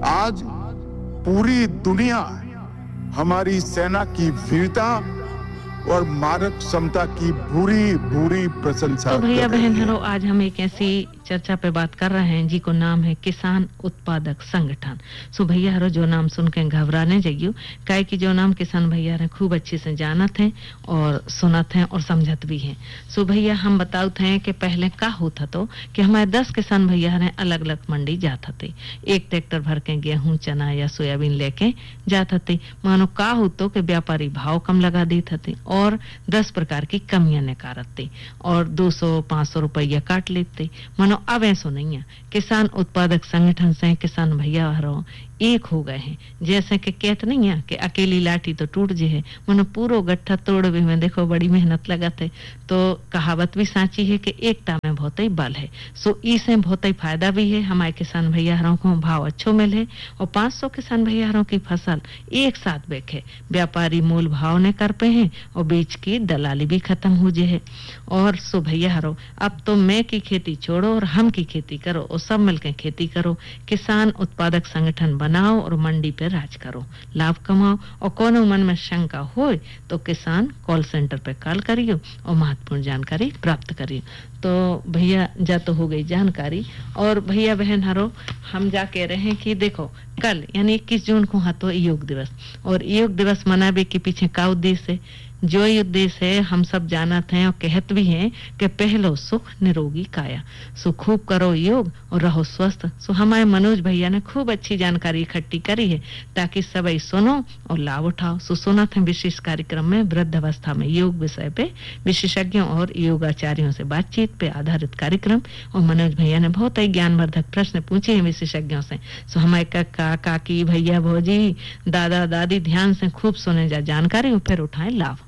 आज पूरी दुनिया हमारी सेना की वीरता और मारक क्षमता की भूरी भूरी प्रशंसा तो भैया कर रही है। बहनों, आज हम एक ऐसी चर्चा पे बात कर रहे हैं जी को नाम है किसान उत्पादक संगठन। सो भैया हरो जो नाम सुन के घबराने जाइयो, काहे कि जो नाम किसान भैया ने खूब अच्छे से जानत हैं और सुनत हैं और समझत भी हैं। सो भैया हम बताउत हैं कि पहले का होता तो कि हमारे 10 किसान भैया ने अलग अलग मंडी जात थे, एक ट्रैक्टर भर के गेहूं चना या सोयाबीन लेके जात थे। मानो का होतो कि व्यापारी भाव कम लगा देते थे और 10 प्रकार की कमियां निकारत थे और 200-500 रुपया काट लेते। मानो अब ऐसा नहीं है, किसान उत्पादक संगठन से किसान भैया हरो एक हो गए हैं। जैसे कि कहते नहीं है कि अकेली लाठी तो टूट जे है, मानो पूरो गट्ठा तोड़ भी में देखो बड़ी मेहनत लगत है। तो कहावत भी साची है कि एकता में बहुत ही बल है। सो इससे बहुत ही फायदा भी है, हमारे किसान भैया हरों को भाव अच्छो मिले और 500 किसान भैया हरों की फसल एक साथ बेचे, व्यापारी मूल भाव ने कर पे हैं और बीच की दलाली भी खत्म हो जे है। और सो भैया हरो अब तो मैं की खेती छोड़ो और हम की खेती करो और सब मिलकर खेती करो। किसान उत्पादक संगठन बनाओ और मंडी पे राज करो, लाभ कमाओ। और कोनो मन में शंका हो तो किसान कॉल सेंटर पे कॉल करियो और महत्वपूर्ण जानकारी प्राप्त करियो। तो भैया जा तो हो गई जानकारी। और भैया बहन हरो हम जा कह रहे हैं कि देखो कल यानी 21 जून को हाथों योग दिवस, और योग दिवस मनावे के पीछे का उद्देश्य है? जो ये उद्देश्य है हम सब जानत हैं और कहत भी हैं कि पहलो सुख निरोगी काया। सो खूब करो योग और रहो स्वस्थ। सो हमारे मनोज भैया ने खूब अच्छी जानकारी इकट्ठी करी है ताकि सभी सुनो और लाभ उठाओ। सो सुनत हैं विशेष कार्यक्रम में वृद्ध अवस्था में योग विषय पे विशेषज्ञों और योगाचार्यों से बातचीत पे आधारित कार्यक्रम। और मनोज भैया ने बहुत ही ज्ञानवर्धक प्रश्न पूछे हैं विशेषज्ञों से। सो हमारे काका काकी भैया भौजी दादा दादी ध्यान से खूब सुने जा जानकारी और फिर उठाए लाभ।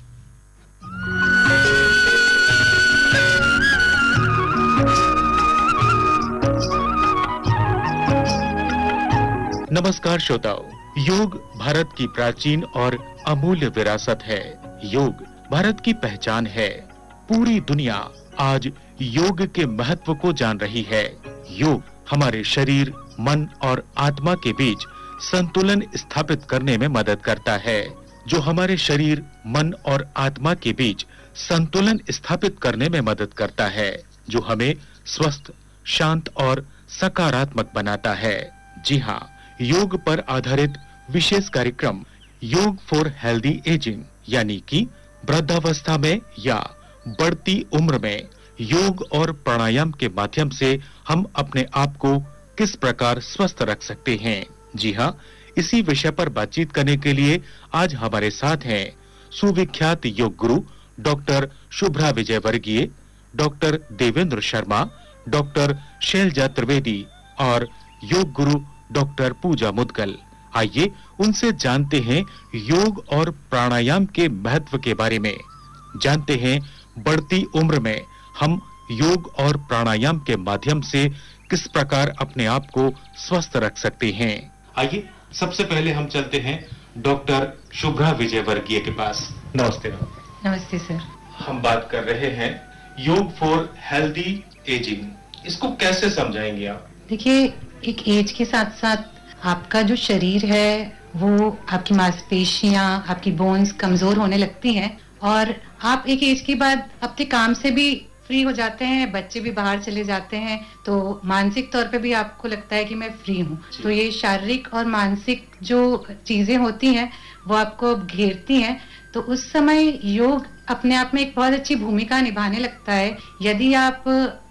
नमस्कार श्रोताओ, योग भारत की प्राचीन और अमूल्य विरासत है। योग भारत की पहचान है। पूरी दुनिया आज योग के महत्व को जान रही है। योग हमारे शरीर, मन और आत्मा के बीच संतुलन स्थापित करने में मदद करता है। जो हमारे शरीर, मन और आत्मा के बीच संतुलन स्थापित करने में मदद करता है, जो हमें स्वस्थ, शांत और सकारात्मक बनाता है। जी हाँ, योग पर आधारित विशेष कार्यक्रम योग फॉर हेल्दी एजिंग यानी कि वृद्धावस्था में या बढ़ती उम्र में योग और प्राणायाम के माध्यम से हम अपने आप को किस प्रकार स्वस्थ रख सकते हैं। जी हाँ, इसी विषय पर बातचीत करने के लिए आज हमारे साथ हैं सुविख्यात yoga guru doctor Shubhra Vijayvargiya, doctor Devendra Sharma, doctor Selja Trivedi और योग गुरु डॉक्टर पूजा मुदगल। आइए उनसे जानते हैं योग और प्राणायाम के महत्व के बारे में। जानते हैं बढ़ती उम्र में हम योग और प्राणायाम के माध्यम से किस प्रकार अपने आप को स्वस्थ रख सकते हैं। आइए सबसे पहले हम चलते हैं डॉक्टर शुभ्रा विजयवर्गीय के पास। नमस्ते। नमस्ते सर। हम बात कर रहे हैं योग फॉर हेल्दी एजिंग, इसको कैसे समझाएंगे आप? देखिए, एक एज के साथ साथ आपका जो शरीर है वो आपकी मांसपेशियां, आपकी बोन्स कमजोर होने लगती हैं और आप एक एज के बाद अपने काम से भी फ्री हो जाते हैं, बच्चे भी बाहर चले जाते हैं, तो मानसिक तौर पे भी आपको लगता है कि मैं फ्री हूँ। तो ये शारीरिक और मानसिक जो चीजें होती हैं वो आपको घेरती हैं, तो उस समय योग अपने आप में एक बहुत अच्छी भूमिका निभाने लगता है। यदि आप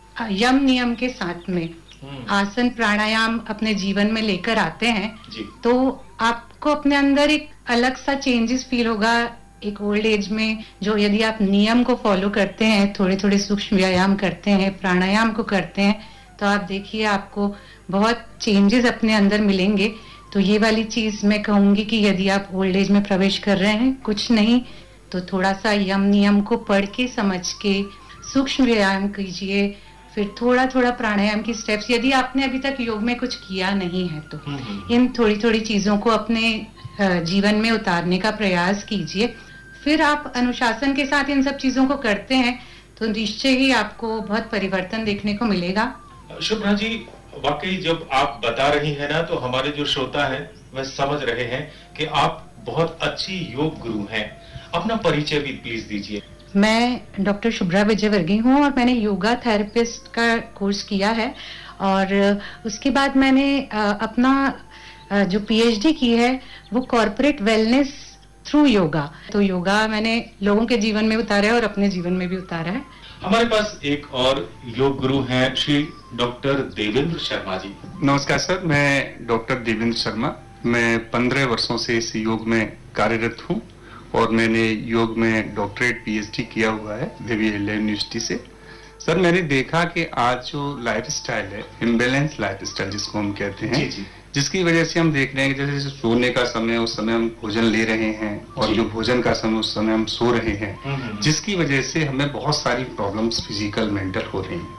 यम नियम के साथ में आसन प्राणायाम अपने जीवन में लेकर आते हैं तो आपको अपने अंदर एक अलग सा चेंजेस फील होगा। एक ओल्ड एज में जो यदि आप नियम को फॉलो करते हैं, थोड़े थोड़े सूक्ष्म व्यायाम करते हैं, प्राणायाम को करते हैं, तो आप देखिए आपको बहुत चेंजेस अपने अंदर मिलेंगे। तो ये वाली चीज मैं कहूंगी कि यदि आप ओल्ड एज में प्रवेश कर रहे हैं, कुछ नहीं तो थोड़ा सा यम नियम को पढ़ के समझ के सूक्ष्म व्यायाम कीजिए, फिर थोड़ा थोड़ा प्राणायाम की स्टेप्स। यदि आपने अभी तक योग में कुछ किया नहीं है तो इन थोड़ी थोड़ी चीजों को अपने जीवन में उतारने का प्रयास कीजिए। फिर आप अनुशासन के साथ इन सब चीजों को करते हैं तो निश्चय ही आपको बहुत परिवर्तन देखने को मिलेगा। शुभ्रा जी, वाकई जब आप बता रही हैं ना, तो हमारे जो श्रोता हैं वह समझ रहे हैं कि आप बहुत अच्छी योग गुरु हैं। अपना परिचय भी प्लीज दीजिए। मैं डॉक्टर शुभ्रा विजयवर्गीय हूँ और मैंने योगा थेरेपिस्ट का कोर्स किया है और उसके बाद मैंने अपना जो पीएचडी की है वो कॉर्पोरेट वेलनेस थ्रू योगा। तो योगा मैंने लोगों के जीवन में उतारा है और अपने जीवन में भी उतारा है। हमारे पास एक और योग गुरु हैं श्री डॉक्टर देवेंद्र शर्मा जी। नमस्कार सर, मैं डॉक्टर देवेंद्र शर्मा। मैं 15 वर्षों से इस योग में कार्यरत हूँ और मैंने योग में डॉक्टरेट पीएचडी किया हुआ है देवी यूनिवर्सिटी से। सर, मैंने देखा कि आज जो लाइफस्टाइल है, इम्बैलेंस लाइफस्टाइल जिसको हम कहते हैं, जी। जिसकी वजह से हम देख रहे हैं कि जैसे सोने का समय उस समय हम भोजन ले रहे हैं और जो भोजन का समय उस समय हम सो रहे हैं, जिसकी वजह से हमें बहुत सारी प्रॉब्लम्स फिजिकल मेंटल हो रही हैं।